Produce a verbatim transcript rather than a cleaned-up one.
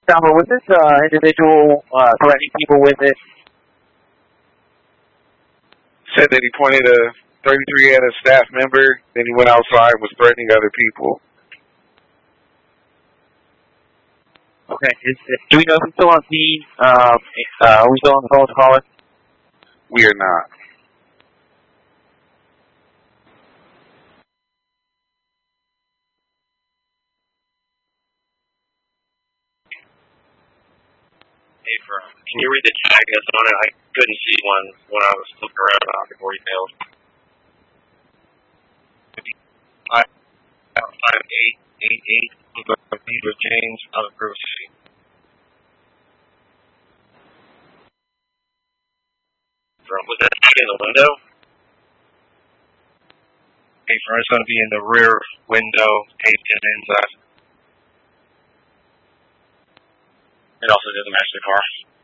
Salvo, was this uh, individual uh, threatening people with it? Said that he pointed a thirty-three at a staff member, then he went outside and was threatening other people. Okay. Is, is, do we know if he's still on scene? Um, uh, are we still on the phone with the caller? We are not. Hey, from, can you read the tag that's on it? I couldn't see one when I was looking around uh, before you failed. Five, five, eight, eight, eight. Peter James out of Grove City. From, was that in the window? Okay, from, it's going to be in the rear window, taped in inside. It also doesn't match the car.